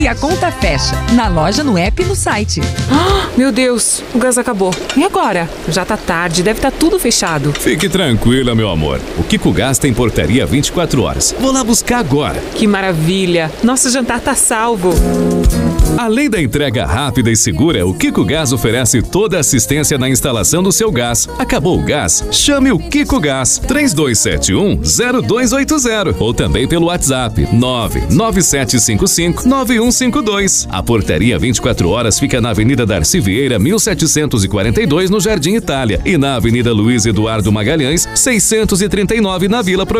E a conta fecha, na loja, no app e no site. Meu Deus, o gás acabou. E agora? Já tá tarde, deve estar tudo fechado. Fique tranquila, meu amor. O Kiko Gás tem portaria 24 horas. Vou lá buscar agora. Que maravilha! Nosso jantar tá salvo. Além da entrega rápida e segura, o Kiko Gás oferece toda a assistência na instalação do seu gás. Acabou o gás? Chame o Kiko Gás 3271-0280 ou também pelo WhatsApp 99755-9152. A portaria 24 horas fica na Avenida Darcy Vieira, 1742, no Jardim Itália, e na Avenida Luiz Eduardo Magalhães, 639, na Vila Progresso.